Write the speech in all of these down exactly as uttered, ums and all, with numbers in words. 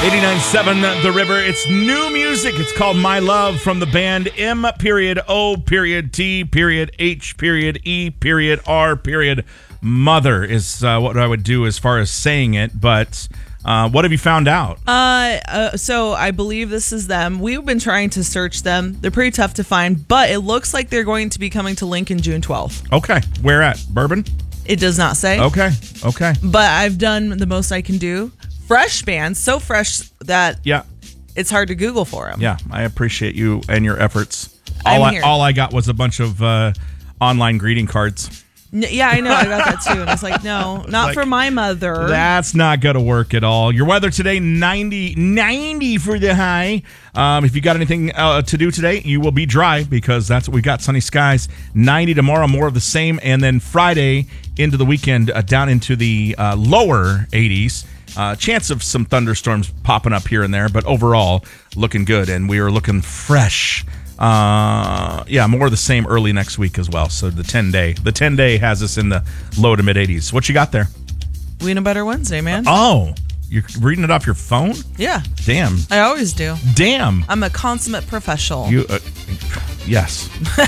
eighty-nine point seven The River. It's new music. It's called My Love from the band M period O period T period H period E period R period Mother is uh, what I would do as far as saying it. But uh, what have you found out? Uh, uh, so I believe this is them. We've been trying to search them. They're pretty tough to find, but it looks like they're going to be coming to Lincoln June twelfth. Okay. Where at? Bourbon? It does not say. Okay. Okay. But I've done the most I can do. Fresh bands, so fresh that Yeah. it's hard to Google for them. Yeah. I appreciate you and your efforts. I'm All I, here. all I got was a bunch of uh, online greeting cards. N- yeah, I know. I got that too. And I was like, no, not Like, for my mother. That's not going to work at all. Your weather today, ninety, ninety for the high. Um, if you got anything uh, to do today, you will be dry because that's what we got. Sunny skies. ninety tomorrow, more of the same. And then Friday into the weekend, uh, down into the uh, lower eighties. Uh, chance of some thunderstorms popping up here and there, but overall looking good. And we are looking fresh. Uh, yeah, more of the same early next week as well. So the ten day, the ten day has us in the low to mid eighties. What you got there? We know better Wednesday, man. Oh, you're reading it off your phone? Yeah, Damn. I always do. Damn. I'm a consummate professional. You, uh, yes.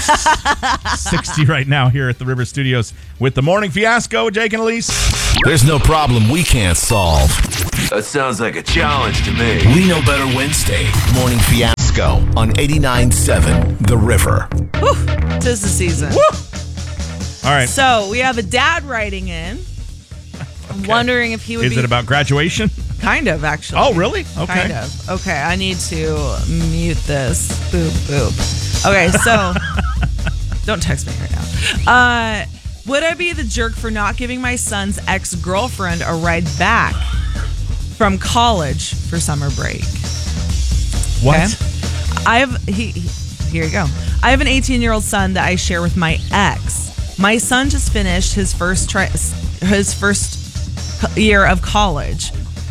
sixty right now here at the River Studios with the Morning Fiasco, Jake and Elise. There's no problem we can't solve. That sounds like a challenge to me. We Know Better Wednesday. Morning Fiasco on eighty-nine point seven The River. Whew, 'tis the season. All right. So we have a dad writing in. I'm Okay. wondering if he would Is be... it about graduation? Kind of, actually. Oh, really? Okay. Kind of. Okay, I need to mute this. Boop, boop. Okay, so... don't text me right now. Uh, would I be the jerk for not giving my son's ex-girlfriend a ride back from college for summer break? What? Okay. I have... He, he, here you go. I have an eighteen-year-old son that I share with my ex. My son just finished his first tri- his first year of college.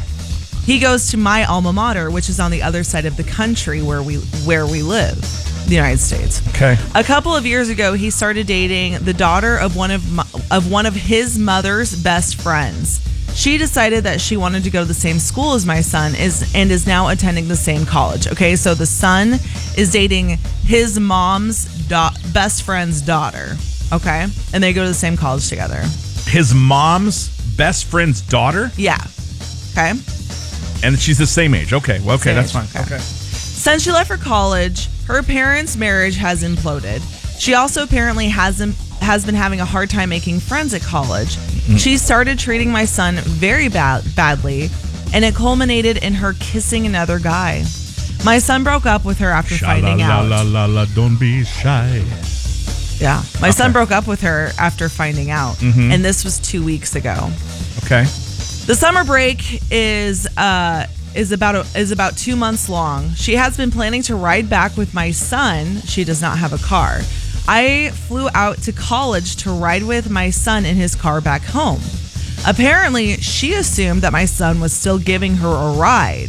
He goes to my alma mater, which is on the other side of the country where we where we live, the United States. Okay. A couple of years ago, he started dating the daughter of one of my, of one of his mother's best friends. She decided that she wanted to go to the same school as my son is and is now attending the same college. Okay, so the son is dating his mom's do- best friend's daughter. Okay, and they go to the same college together. His mom's best friend's daughter? Yeah. Okay. And she's the same age. Okay. Well, okay, Same that's age, fine. okay. Okay. Since she left for college, her parents' marriage has imploded. She also apparently hasn't has been having a hard time making friends at college. Mm-hmm. She started treating my son very bad, badly, and it culminated in her kissing another guy. My son broke up with her after finding Sha-la, out. La, la, la, la, don't be shy. Yeah, my Okay. son broke up with her after finding out, Mhm. and this was two weeks ago. Okay. The summer break is uh is about a, is about two months long. She has been planning to ride back with my son. She does not have a car. I flew out to college to ride with my son in his car back home. Apparently, she assumed that my son was still giving her a ride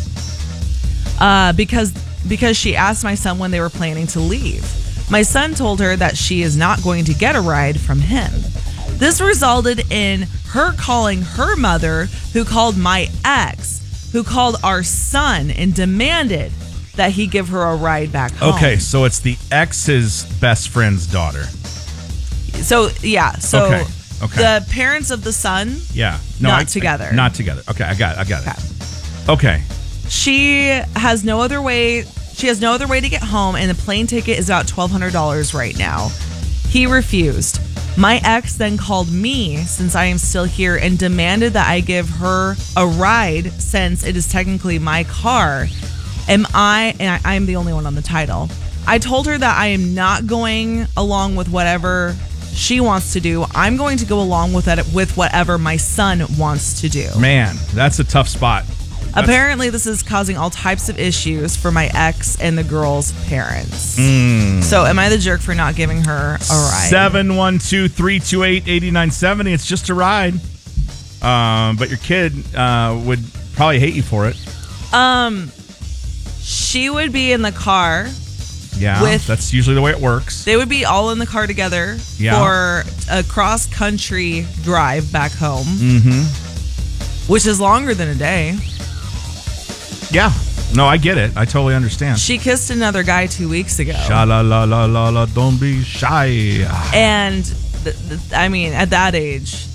uh, because because she asked my son when they were planning to leave. My son told her that she is not going to get a ride from him. This resulted in her calling her mother, who called my ex, who called our son and demanded that he give her a ride back home. Okay, so it's the ex's best friend's daughter. So, yeah. So Okay, okay. the parents of the son, Yeah. Not I- together. I- not together. Okay, I got it. I got it. Okay. she has no other way. She has no other way to get home, and the plane ticket is about twelve hundred dollars right now. He refused. My ex then called me, since I am still here, and demanded that I give her a ride since it is technically my car. Am I, and I am the only one on the title. I told her that I am not going along with whatever she wants to do. I'm going to go along with it with whatever my son wants to do. Man, that's a tough spot. That's- Apparently, this is causing all types of issues for my ex and the girl's parents. Mm. So, am I the jerk for not giving her a ride? seven one two, three two eight, eight nine seven zero. It's just a ride. Um, but your kid uh, would probably hate you for it. Um, she would be in the car. Yeah, With- that's usually the way it works. They would be all in the car together Yeah. for a cross-country drive back home, Mm-hmm. which is longer than a day. Yeah. No, I get it. I totally understand. She kissed another guy two weeks ago. Sha la la la la la, don't be shy. And, th- th- I mean, at that age,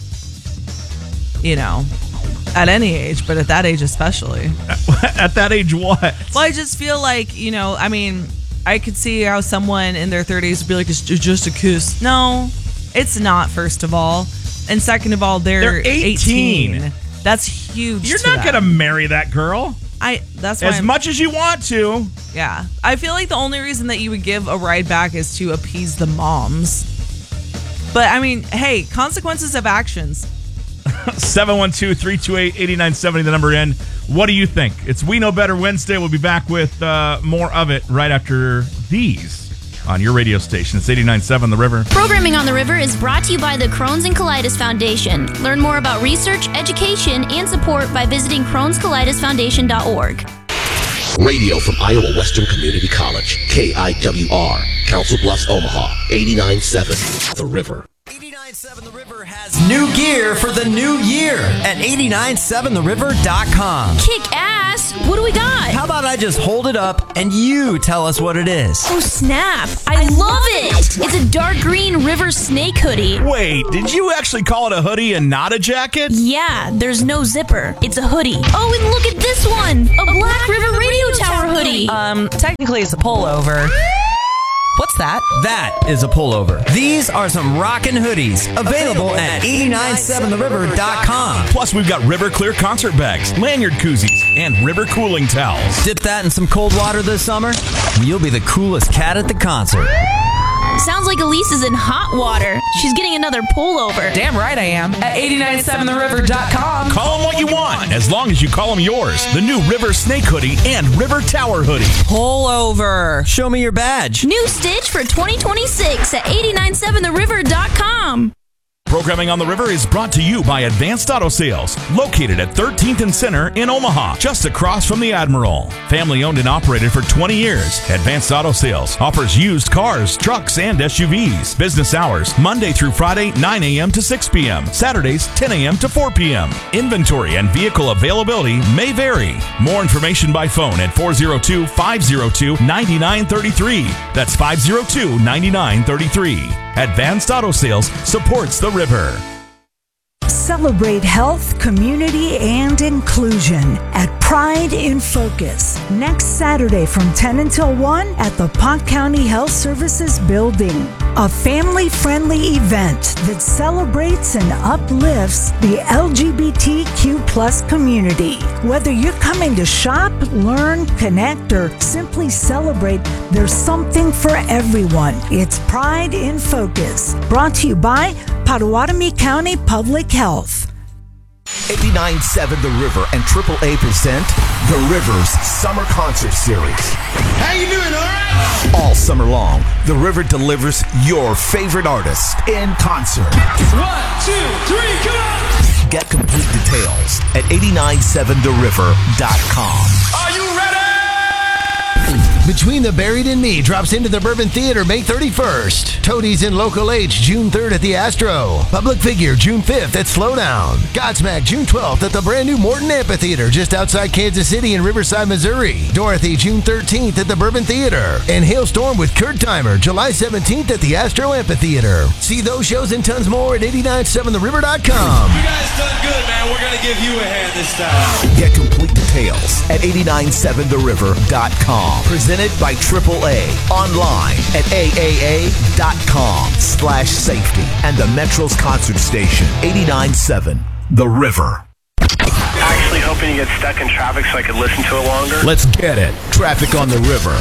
you know, at any age, but at that age especially. At that age, what? Well, I just feel like, you know, I mean, I could see how someone in their thirties would be like, it's just a kiss. No, it's not, first of all. And second of all, they're, They're eighteen. eighteen. That's huge. You're to not them. going to marry that girl. I. That's why As I'm- much as you want to. Yeah. I feel like the only reason that you would give a ride back is to appease the moms. But, I mean, hey, consequences of actions. seven one two, three two eight, eight nine seven zero, the number in. What do you think? It's We Know Better Wednesday. We'll be back with uh, more of it right after these on your radio station. It's eighty-nine point seven The River. Programming on the River is brought to you by the Crohn's and Colitis Foundation. Learn more about research, education, and support by visiting crohns colitis foundation dot org. Radio from Iowa Western Community College, K I W R, Council Bluffs, Omaha, eighty-nine point seven The River. eighty-nine point seven The River has new gear for the new year at eighty nine seven the river dot com. Kick ass! What do we got? How about I just hold it up and you tell us what it is? Oh, snap. I love it. It's a dark green river snake hoodie. Wait, did you actually call it a hoodie and not a jacket? Yeah, there's no zipper. It's a hoodie. Oh, and look at this one. A Black River Radio Tower hoodie. Um, technically it's a pullover. What's that? That is a pullover. These are some rockin' hoodies available at eighty nine seven the river dot com. Plus, we've got River Clear concert bags, lanyard koozies, and River cooling towels. Dip that in some cold water this summer, and you'll be the coolest cat at the concert. Sounds like Elise is in hot water. She's getting another pullover. Damn right I am. At eighty nine seven the river dot com. Call them what you want, as long as you call them yours. The new River Snake hoodie and River Tower hoodie. Pullover. Show me your badge. New stitch for twenty twenty-six at eighty nine seven the river dot com. Programming on the River is brought to you by Advanced Auto Sales, located at thirteenth and Center in Omaha, just across from the Admiral. Family owned and operated for twenty years, Advanced Auto Sales offers used cars, trucks, and S U Vs. Business hours, Monday through Friday, nine a.m. to six p.m., Saturdays, ten a.m. to four p.m. Inventory and vehicle availability may vary. More information by phone at four oh two, five oh two, nine nine three three. That's five oh two, nine nine three three. Advanced Auto Sales supports the River. Celebrate health, community, and inclusion at Pride in Focus next Saturday from ten until one at the Pont County Health Services Building. A family-friendly event that celebrates and uplifts the L G B T Q plus community. Whether you're coming to shop, learn, connect, or simply celebrate, there's something for everyone. It's Pride in Focus, brought to you by Potawatomi County Public Health. eighty-nine point seven The River and Triple A present The River's Summer Concert Series. How you doing, all right? All summer long, The River delivers your favorite artist in concert. One, two, three, come on! Get complete details at eighty nine seven the river dot com. Are you ready? Between the Buried and Me drops into the Bourbon Theater May thirty-first. Toadies in Local H June third at the Astro. Public Figure June fifth at Slowdown. Godsmack June twelfth at the brand new Morton Amphitheater just outside Kansas City in Riverside, Missouri. Dorothy June thirteenth at the Bourbon Theater. And Hailstorm with Kurt Timer July seventeenth at the Astro Amphitheater. See those shows and tons more at eighty nine seven the river dot com. You guys done good, man. We're going to give you a hand this time. Get complete details at eighty nine seven the river dot com. Presented by triple A. Online at A A A dot com slash safety. And the Metro's concert station, eighty-nine point seven The River. Actually hoping you get stuck in traffic so I could listen to it longer. Let's get it. Traffic on the River.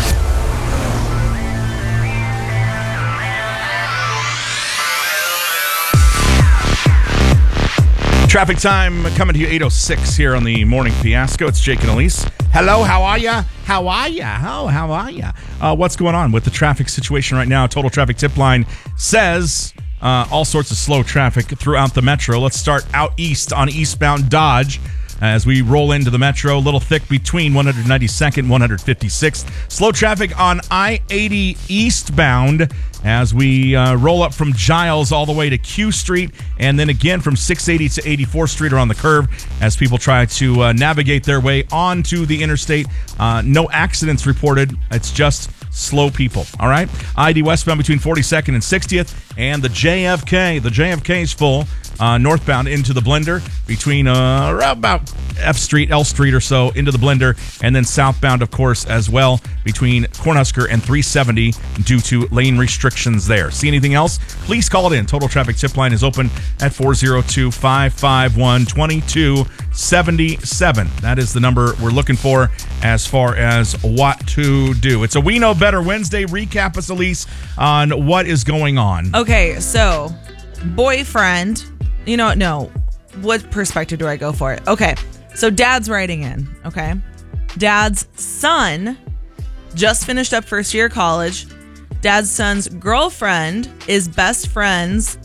Traffic time coming to you eight oh six here on the Morning Fiasco. It's Jake and Elise. Hello, how are ya? How are ya? How, how are ya? Uh, what's going on with the traffic situation right now? Total Traffic Tip Line says uh, all sorts of slow traffic throughout the metro. Let's start out east on eastbound Dodge. as we roll into the metro. A little thick between one ninety-second and one fifty-sixth. Slow traffic on I eighty eastbound as we uh, roll up from Giles all the way to Q Street, and then again from six eighty to eighty-fourth Street around the curve as people try to uh, navigate their way onto the interstate. Uh, no accidents reported. It's just slow people. All right. I D westbound between forty-second and sixtieth, and the J F K. The J F K is full. Uh, northbound into the blender between uh, around about F Street, L Street or so into the blender, and then southbound, of course, as well between Cornhusker and three seventy due to lane restrictions there. See anything else? Please call it in. Total Traffic Tip Line is open at four oh two, five five one, two two seven seven. That is the number we're looking for as far as what to do. It's a We Know Better Wednesday. Recap us, Elise, on what is going on. Okay, so boyfriend. You know what? No. What perspective do I go for it? Okay. So dad's writing in. Okay. Dad's son just finished up first year of college. Dad's son's girlfriend is best friends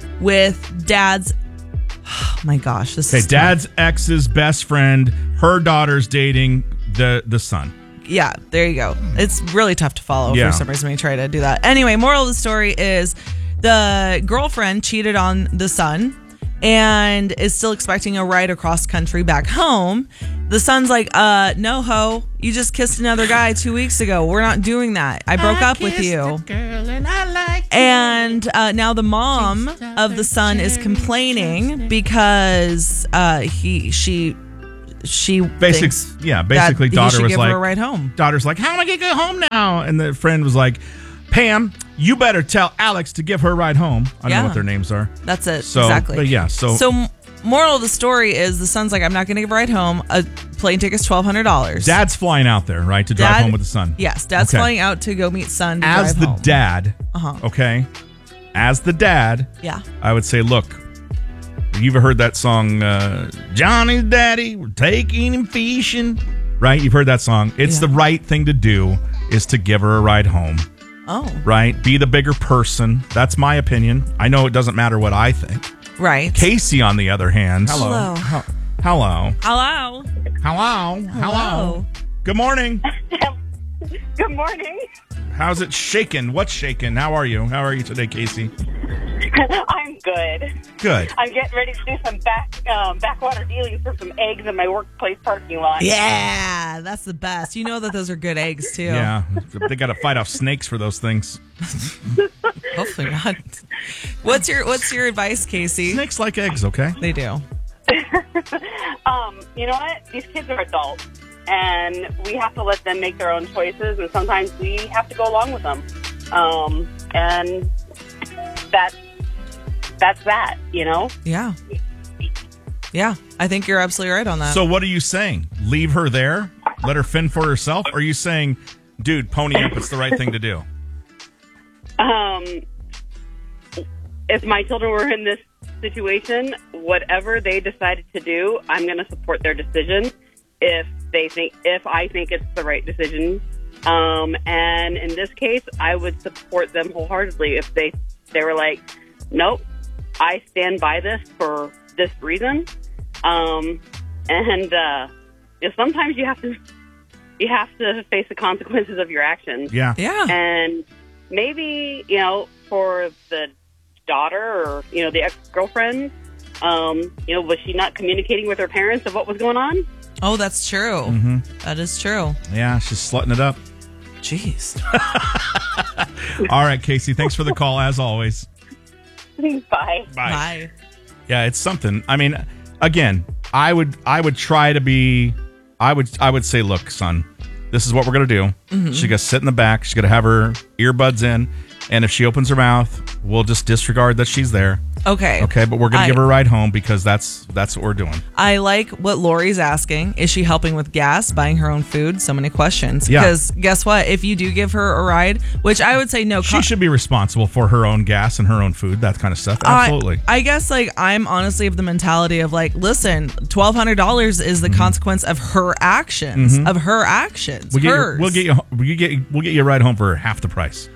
with dad's. Oh my gosh. This okay, is dad's tough. ex's best friend. Her daughter's dating the, the son. Yeah, there you go. It's really tough to follow Yeah. for some reason. We try to do that. Anyway, moral of the story is the girlfriend cheated on the son and is still expecting a ride across country back home. The son's like, uh, no, ho. You just kissed another guy two weeks ago. We're not doing that. I broke I up with you. kissed a girl and I liked And uh, now the mom of the son is complaining because uh, he, she, she Basic, thinks yeah, basically that daughter he should was give like, her a ride home. Daughter's like, how am I going to get home now? And the friend was like, Pam, you better tell Alex to give her a ride home. I don't Yeah. know what their names are. That's it. So, exactly. But yeah, so. So, m- moral of the story is the son's like, I'm not going to give a ride home. A plane ticket's twelve hundred dollars. Dad's flying out there, right, to drive Dad- home with the son. Yes, dad's Okay. flying out to go meet son to As drive the home. dad, Uh-huh. okay, as the dad, Yeah. I would say, look, you've heard that song, uh, Johnny's daddy, we're taking him fishing, right? You've heard that song. It's Yeah. the right thing to do is to give her a ride home. Oh. Right? Be the bigger person. That's my opinion. I know it doesn't matter what I think. Right. Casey, on the other hand. Hello. Hello. Hello. Hello. Hello. Hello. Good morning. Good morning. How's it shaking? What's shaking? How are you? How are you today, Casey? I'm good. Good. I'm getting ready to do some back um, backwater dealings for some eggs in my workplace parking lot. Yeah, that's the best. You know that those are good eggs, too. Yeah. They got to fight off snakes for those things. Hopefully not. What's your What's your advice, Casey? Snakes like eggs, okay? They do. um, you know what? These kids are adults, and we have to let them make their own choices, and sometimes we have to go along with them. Um, and that that's that, you know? Yeah. Yeah, I think you're absolutely right on that. So what are you saying? Leave her there? Let her fend for herself? Or are you saying, dude, pony up, it's the right thing to do? Um, if my children were in this situation, whatever they decided to do, I'm going to support their decision if they think, if I think it's the right decision. Um, and in this case, I would support them wholeheartedly if they, they were like, nope, I stand by this for this reason. Um, and, uh, you know, sometimes you have to, you have to face the consequences of your actions. Yeah. Yeah. And maybe, you know, for the daughter or, you know, the ex-girlfriend, um, you know, was she not communicating with her parents of what was going on? Oh, that's true. Mm-hmm. That is true. Yeah, she's slutting it up. Jeez. All right, Casey, thanks for the call, as always. Bye. Bye. Bye. Yeah, it's something. I mean, again, I would I would try to be I would I would say, look, son, this is what we're gonna do. Mhm. She's gonna sit in the back, she's gonna have her earbuds in, and if she opens her mouth, we'll just disregard that she's there. Okay. Okay, but we're gonna I- give her a ride home because that's that's what we're doing. I like what Lori's asking. Is she helping with gas, buying her own food? So many questions. Yeah. Because guess what? If you do give her a ride, which I would say no. She should be responsible for her own gas and her own food, that kind of stuff. I- Absolutely. I, guess like I'm honestly of the mentality of like, listen, twelve hundred dollars is the consequence of her actions, Mhm. of her actions. We'll get, you, hers. we'll get you we'll get we'll get you a ride home for half the price.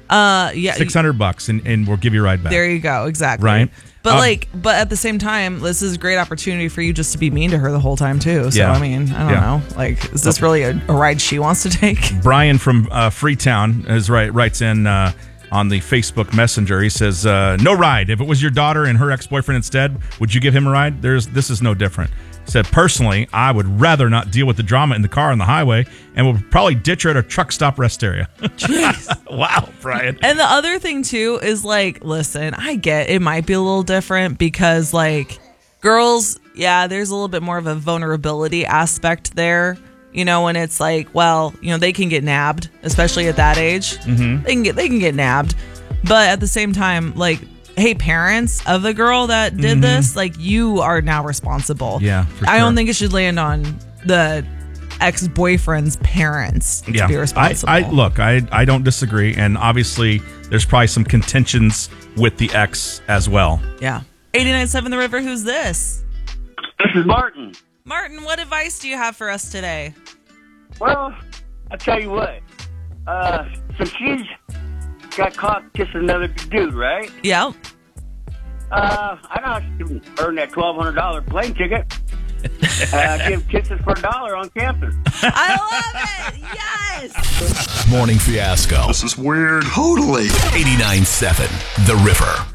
Uh, yeah, six hundred bucks, and, and we'll give you a ride back. There you go, exactly. Right. But Um, like, but at the same time, this is a great opportunity for you just to be mean to her the whole time too. So Yeah. I mean, I don't Yeah. know. Like, is this really a, a ride she wants to take? Brian from uh, Freetown is right writes in uh, on the Facebook Messenger. He says, uh, "No ride. If it was your daughter and her ex-boyfriend instead, would you give him a ride? There's this is no different." He said, "Personally, I would rather not deal with the drama in the car on the highway, and would probably ditch her at a truck stop rest area." Wow, Brian. And the other thing too is like, listen, I get it might be a little different because like girls, yeah, there's a little bit more of a vulnerability aspect there. You know, when it's like, well, you know, they can get nabbed, especially at that age. Mm-hmm. They can get they can get nabbed, but at the same time, like, hey, parents of the girl that did Mhm. this, like, you are now responsible. Yeah, for I sure. don't think it should land on the ex-boyfriend's parents to Yeah, be responsible. I, I look, I I don't disagree, and obviously there's probably some contentions with the ex as well. Yeah. eighty-nine point seven The River, who's this? This is Martin. Martin, what advice do you have for us today? Well, I'll tell you what. Uh, so she's got caught kissing another dude, right? Yep. Uh, I know she can earn that twelve hundred dollars plane ticket. Uh, give kisses for a dollar on campus. I love it. Yes. Morning Fiasco. This is weird. Totally. eighty-nine point seven The River.